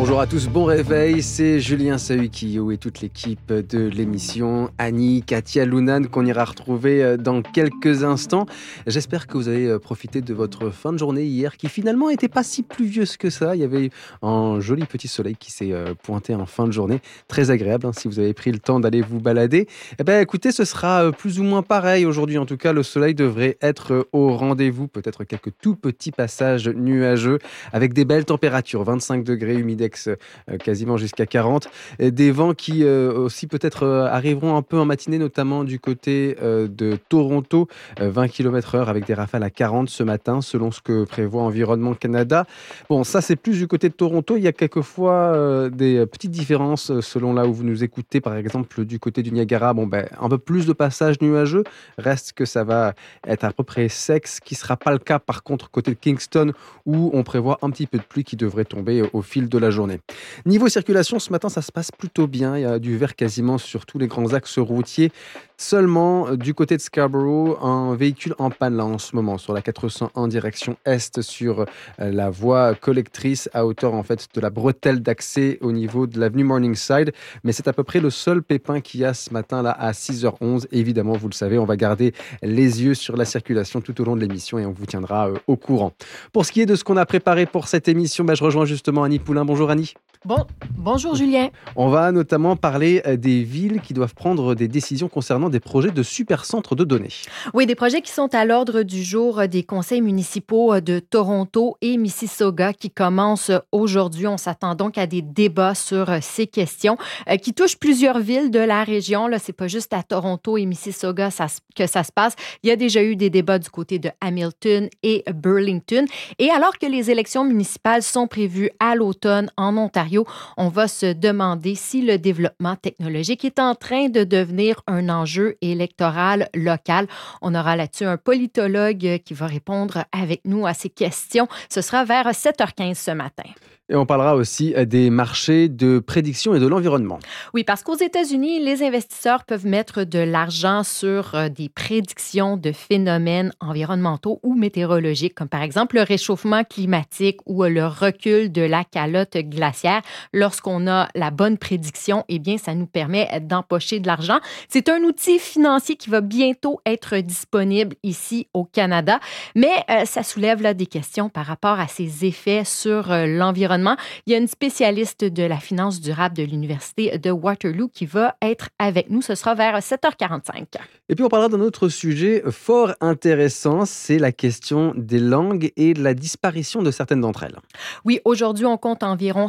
Bonjour à tous, bon réveil, c'est Julien Sahuquillo et toute l'équipe de l'émission, Annie, Katia, Lounan, qu'on ira retrouver dans quelques instants. J'espère que vous avez profité de votre fin de journée hier, qui finalement n'était pas si pluvieuse que ça. Il y avait un joli petit soleil qui s'est pointé en fin de journée, très agréable si vous avez pris le temps d'aller vous balader. Eh bien écoutez, ce sera plus ou moins pareil aujourd'hui, en tout cas le soleil devrait être au rendez-vous, peut-être quelques tout petits passages nuageux avec des belles températures, 25 degrés, humidex quasiment jusqu'à 40. Des vents qui aussi peut-être arriveront un peu en matinée, notamment du côté de Toronto, 20 km/h avec des rafales à 40 ce matin, selon ce que prévoit Environnement Canada. Bon, ça c'est plus du côté de Toronto. Il y a quelquefois des petites différences selon là où vous nous écoutez. Par exemple, du côté du Niagara, un peu plus de passages nuageux. Reste que ça va être à peu près sec, ce qui ne sera pas le cas par contre côté de Kingston, où on prévoit un petit peu de pluie qui devrait tomber au fil de la journée. Niveau circulation, ce matin, ça se passe plutôt bien. Il y a du vert quasiment sur tous les grands axes routiers. Seulement, du côté de Scarborough, un véhicule en panne là en ce moment sur la 401 direction est sur la voie collectrice à hauteur en fait de la bretelle d'accès au niveau de l'avenue Morningside. Mais c'est à peu près le seul pépin qu'il y a ce matin là à 6h11. Évidemment, vous le savez, on va garder les yeux sur la circulation tout au long de l'émission et on vous tiendra au courant. Pour ce qui est de ce qu'on a préparé pour cette émission, je rejoins justement Annie Poulain. Bonjour Annie. Bonjour Julien. On va notamment parler des villes qui doivent prendre des décisions concernant des projets de supercentres de données. Oui, des projets qui sont à l'ordre du jour des conseils municipaux de Toronto et Mississauga qui commencent aujourd'hui. On s'attend donc à des débats sur ces questions qui touchent plusieurs villes de la région. Là, c'est pas juste à Toronto et Mississauga que ça se passe. Il y a déjà eu des débats du côté de Hamilton et Burlington. Et alors que les élections municipales sont prévues à l'automne en Ontario, on va se demander si le développement technologique est en train de devenir un enjeu électoral local. On aura là-dessus un politologue qui va répondre avec nous à ces questions. Ce sera vers 7h15 ce matin. Et on parlera aussi des marchés de prédiction et de l'environnement. Oui, parce qu'aux États-Unis, les investisseurs peuvent mettre de l'argent sur des prédictions de phénomènes environnementaux ou météorologiques, comme par exemple le réchauffement climatique ou le recul de la calotte glaciaire. Lorsqu'on a la bonne prédiction, eh bien, ça nous permet d'empocher de l'argent. C'est un outil financier qui va bientôt être disponible ici au Canada, mais ça soulève là, des questions par rapport à ses effets sur l'environnement. Il y a une spécialiste de la finance durable de l'Université de Waterloo qui va être avec nous. Ce sera vers 7h45. Et puis on parlera d'un autre sujet fort intéressant, c'est la question des langues et de la disparition de certaines d'entre elles. Oui, aujourd'hui, on compte environ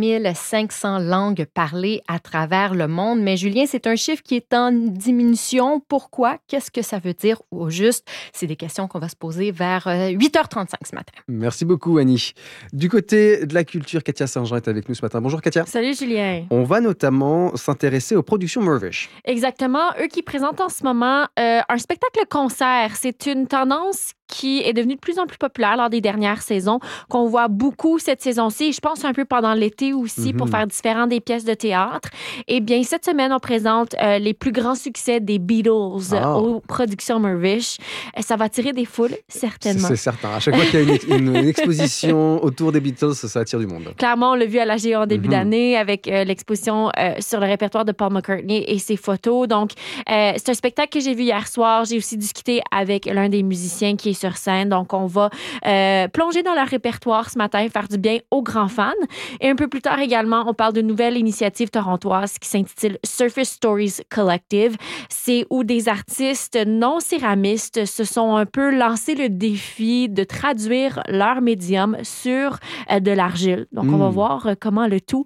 7500 langues parlées à travers le monde. Mais Julien, c'est un chiffre qui est en diminution. Pourquoi? Qu'est-ce que ça veut dire au juste? C'est des questions qu'on va se poser vers 8h35 ce matin. Merci beaucoup, Annie. Du côté de la culture, Katia Saint-Jean est avec nous ce matin. Bonjour, Katia. Salut, Julien. On va notamment s'intéresser aux productions Mirvish. Exactement. Eux qui présentent en ce moment un spectacle-concert. C'est une tendance qui est devenue de plus en plus populaire lors des dernières saisons, qu'on voit beaucoup cette saison-ci, je pense un peu pendant l'été aussi, pour faire différentes des pièces de théâtre. Eh bien, cette semaine, on présente les plus grands succès des Beatles aux productions Mirvish. Ça va attirer des foules, certainement. C'est certain. À chaque fois qu'il y a une exposition autour des Beatles, ça attire du monde. Clairement, on l'a vu à l'AGA en début d'année avec l'exposition sur le répertoire de Paul McCartney et ses photos. Donc, c'est un spectacle que j'ai vu hier soir. J'ai aussi discuté avec l'un des musiciens qui est sur scène. Donc, on va plonger dans leur répertoire ce matin, faire du bien aux grands fans. Et un peu plus tard également, on parle d'une nouvelle initiative torontoise qui s'intitule Surface Stories Collective. C'est où des artistes non céramistes se sont un peu lancé le défi de traduire leur médium sur de l'argile. Donc, on va voir comment le tout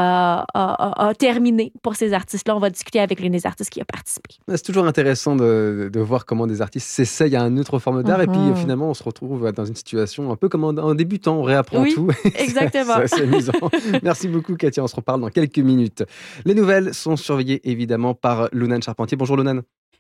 a terminé pour ces artistes-là. On va discuter avec l'un des artistes qui a participé. C'est toujours intéressant de voir comment des artistes s'essayent à une autre forme d'art et puis finalement, on se retrouve dans une situation un peu comme en débutant, on réapprend tout. Exactement. C'est assez amusant. Merci beaucoup, Katia. On se reparle dans quelques minutes. Les nouvelles sont surveillées évidemment par Lounan Charpentier. Bonjour Lounan.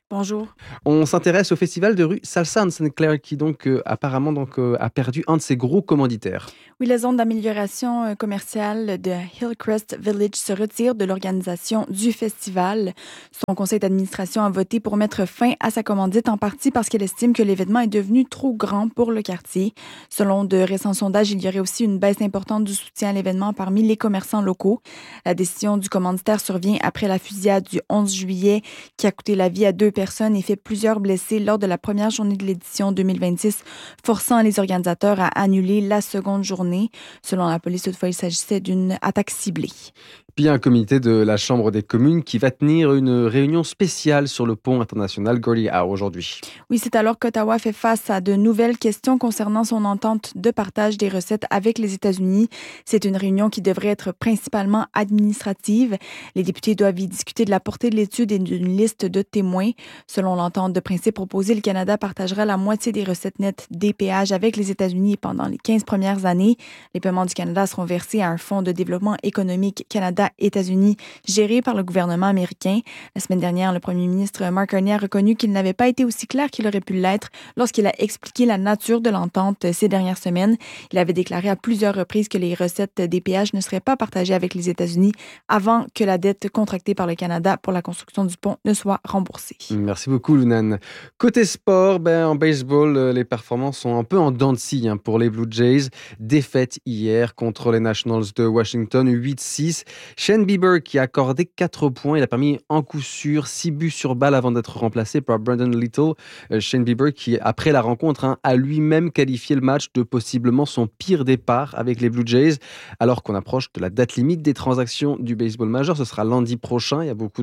Bonjour. On s'intéresse au festival de rue Salsa en Sainte-Claire qui donc apparemment a perdu un de ses gros commanditaires. Oui, la zone d'amélioration commerciale de Hillcrest Village se retire de l'organisation du festival. Son conseil d'administration a voté pour mettre fin à sa commandite en partie parce qu'elle estime que l'événement est devenu trop grand pour le quartier. Selon de récents sondages, il y aurait aussi une baisse importante du soutien à l'événement parmi les commerçants locaux. La décision du commanditaire survient après la fusillade du 11 juillet qui a coûté la vie à 2 personnes et fait plusieurs blessés lors de la première journée de l'édition 2026, forçant les organisateurs à annuler la seconde journée. Selon la police, toutefois, il s'agissait d'une attaque ciblée. Puis il y a un comité de la Chambre des communes qui va tenir une réunion spéciale sur le pont international Gordie Howe aujourd'hui. Oui, c'est alors qu'Ottawa fait face à de nouvelles questions concernant son entente de partage des recettes avec les États-Unis. C'est une réunion qui devrait être principalement administrative. Les députés doivent y discuter de la portée de l'étude et d'une liste de témoins. Selon l'entente de principe proposée, le Canada partagera la moitié des recettes nettes des péages avec les États-Unis pendant les 15 premières années. Les paiements du Canada seront versés à un fonds de développement économique Canada-États-Unis géré par le gouvernement américain. La semaine dernière, le premier ministre Mark Carney a reconnu qu'il n'avait pas été aussi clair qu'il aurait pu l'être lorsqu'il a expliqué la nature de l'entente ces dernières semaines. Il avait déclaré à plusieurs reprises que les recettes des péages ne seraient pas partagées avec les États-Unis avant que la dette contractée par le Canada pour la construction du pont ne soit remboursée. Merci beaucoup, Lunan. Côté sport, en baseball, les performances sont un peu en dents de scie pour les Blue Jays. Défaite hier contre les Nationals de Washington, 8-6. Shane Bieber qui a accordé 4 points. Il a permis un coup sûr, 6 buts sur balle avant d'être remplacé par Brandon Little. Shane Bieber qui, après la rencontre, a lui-même qualifié le match de possiblement son pire départ avec les Blue Jays. Alors qu'on approche de la date limite des transactions du baseball majeur, ce sera lundi prochain. Il y a beaucoup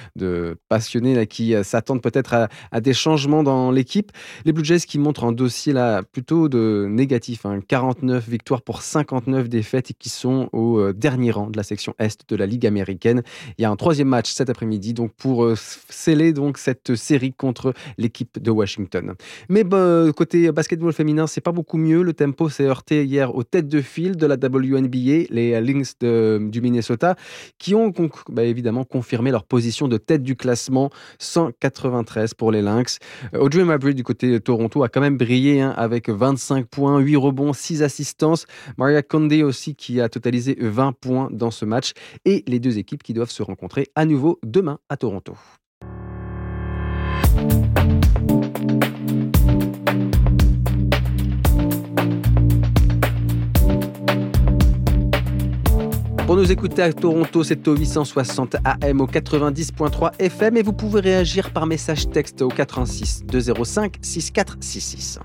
de passionnés là, qui s'attendent peut-être à des changements dans l'équipe. Les Blue Jays qui montrent un dossier là, plutôt de négatif, 49 victoires pour 59 défaites et qui sont au dernier rang de la section Est de la Ligue américaine. Il y a un 3e match cet après-midi donc pour sceller donc cette série contre l'équipe de Washington. Mais côté basketball féminin, c'est pas beaucoup mieux. Le tempo s'est heurté hier aux têtes de file de la WNBA, les Lynx du Minnesota, qui ont évidemment confirmé leur position de tête du classement, 193 pour les Lynx. Audrey Mabry du côté de Toronto a quand même brillé avec 25 points, 8 rebonds, 6 assistances. Maria Condé aussi qui a totalisé 20 points dans ce match. Et les deux équipes qui doivent se rencontrer à nouveau demain à Toronto. Pour nous écouter à Toronto, c'est au 860 AM, au 90.3 FM et vous pouvez réagir par message texte au 86 205 6466.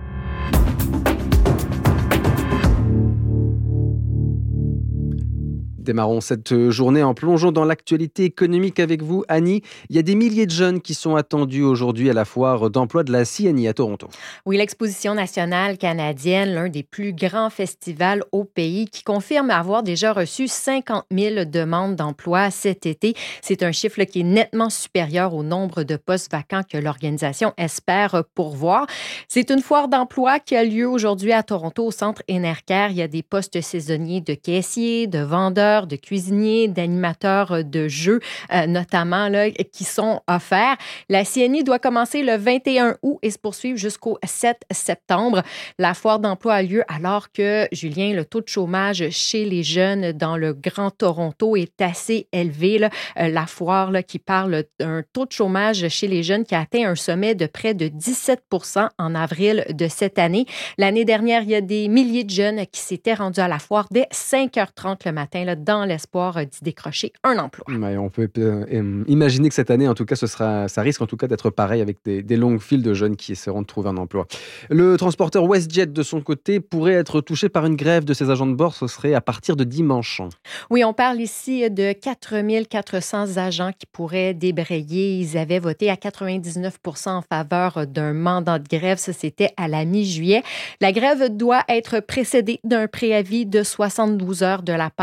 Démarrons cette journée en plongeant dans l'actualité économique avec vous, Annie. Il y a des milliers de jeunes qui sont attendus aujourd'hui à la foire d'emploi de la CNI à Toronto. Oui, l'Exposition nationale canadienne, l'un des plus grands festivals au pays, qui confirme avoir déjà reçu 50 000 demandes d'emploi cet été. C'est un chiffre qui est nettement supérieur au nombre de postes vacants que l'organisation espère pourvoir. C'est une foire d'emploi qui a lieu aujourd'hui à Toronto, au Centre Enercare. Il y a des postes saisonniers de caissiers, de vendeurs, de cuisiniers, d'animateurs de jeux, notamment, là, qui sont offerts. La CNI doit commencer le 21 août et se poursuivre jusqu'au 7 septembre. La foire d'emploi a lieu alors que, Julien, le taux de chômage chez les jeunes dans le Grand Toronto est assez élevé. Là. La foire qui parle d'un taux de chômage chez les jeunes qui a atteint un sommet de près de 17 % en avril de cette année. L'année dernière, il y a des milliers de jeunes qui s'étaient rendus à la foire dès 5h30 le matin, là, dans l'espoir d'y décrocher un emploi. Ouais, on peut imaginer que cette année, en tout cas, ça risque en tout cas d'être pareil avec des longues files de jeunes qui essaieront de trouver un emploi. Le transporteur WestJet, de son côté, pourrait être touché par une grève de ses agents de bord. Ce serait à partir de dimanche. Oui, on parle ici de 4 400 agents qui pourraient débrayer. Ils avaient voté à 99 % en faveur d'un mandat de grève. Ça, c'était à la mi-juillet. La grève doit être précédée d'un préavis de 72 heures de la part du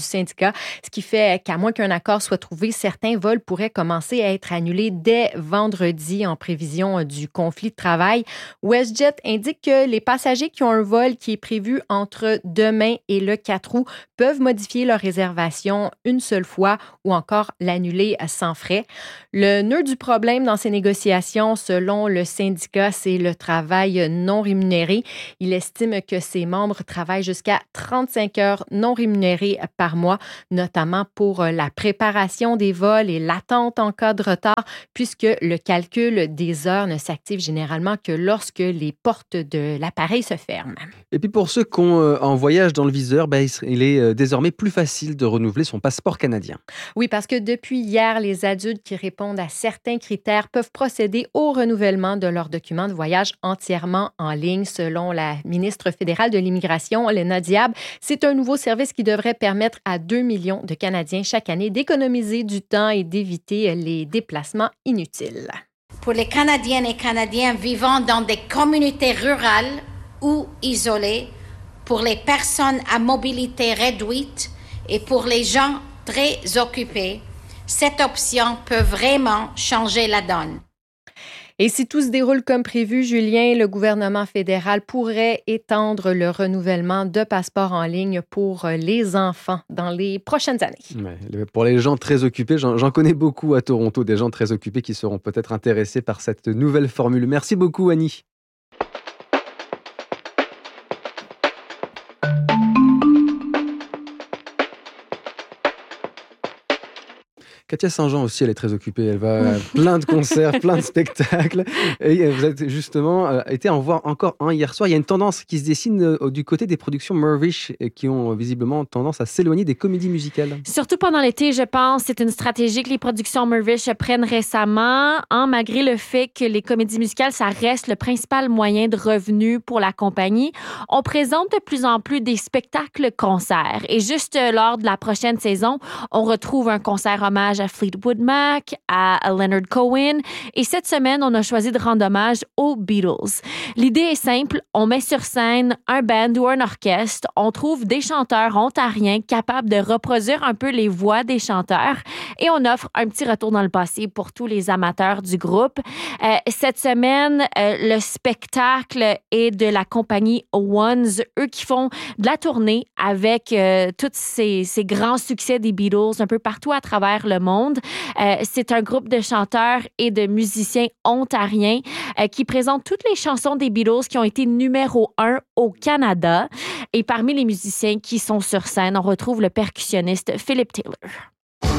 syndicat, ce qui fait qu'à moins qu'un accord soit trouvé, certains vols pourraient commencer à être annulés dès vendredi en prévision du conflit de travail. WestJet indique que les passagers qui ont un vol qui est prévu entre demain et le 4 août peuvent modifier leur réservation une seule fois ou encore l'annuler sans frais. Le nœud du problème dans ces négociations, selon le syndicat, c'est le travail non rémunéré. Il estime que ses membres travaillent jusqu'à 35 heures non rémunérées par mois, notamment pour la préparation des vols et l'attente en cas de retard, puisque le calcul des heures ne s'active généralement que lorsque les portes de l'appareil se ferment. Et puis pour ceux qui ont en voyage dans le viseur, il est désormais plus facile de renouveler son passeport canadien. Oui, parce que depuis hier, les adultes qui répondent à certains critères peuvent procéder au renouvellement de leurs documents de voyage entièrement en ligne, selon la ministre fédérale de l'Immigration, Léna Diab. C'est un nouveau service qui devrait permettre à 2 millions de Canadiens chaque année d'économiser du temps et d'éviter les déplacements inutiles. Pour les Canadiennes et Canadiens vivant dans des communautés rurales ou isolées, pour les personnes à mobilité réduite et pour les gens très occupés, cette option peut vraiment changer la donne. Et si tout se déroule comme prévu, Julien, le gouvernement fédéral pourrait étendre le renouvellement de passeports en ligne pour les enfants dans les prochaines années. Ouais, pour les gens très occupés, j'en connais beaucoup à Toronto, des gens très occupés qui seront peut-être intéressés par cette nouvelle formule. Merci beaucoup, Annie. Katia Saint-Jean aussi, elle est très occupée. Elle va à plein de concerts, plein de spectacles. Et vous avez justement été en voir encore un hier soir. Il y a une tendance qui se dessine du côté des productions Mirvish qui ont visiblement tendance à s'éloigner des comédies musicales. Surtout pendant l'été, je pense. C'est une stratégie que les productions Mirvish prennent récemment, malgré le fait que les comédies musicales, ça reste le principal moyen de revenu pour la compagnie. On présente de plus en plus des spectacles-concerts. Et juste lors de la prochaine saison, on retrouve un concert hommage à Fleetwood Mac, à Leonard Cohen. Et cette semaine, on a choisi de rendre hommage aux Beatles. L'idée est simple. On met sur scène un band ou un orchestre. On trouve des chanteurs ontariens capables de reproduire un peu les voix des chanteurs. Et on offre un petit retour dans le passé pour tous les amateurs du groupe. Cette semaine, le spectacle est de la compagnie Ones, eux qui font de la tournée avec tous ces grands succès des Beatles un peu partout à travers le monde. C'est un groupe de chanteurs et de musiciens ontariens qui présentent toutes les chansons des Beatles qui ont été numéro 1 au Canada. Et parmi les musiciens qui sont sur scène, on retrouve le percussionniste Philip Taylor.